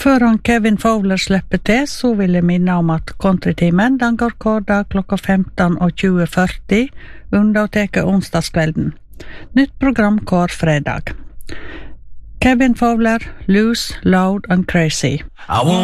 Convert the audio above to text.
Förrän Kevin Fowler släpper till så vill jag minna om att Countrytimen den går kvar klockan 15 och 20.40 undantag onsdagskvällen. Nytt program kvar fredag. Kevin Fowler, Loose, Loud and Crazy.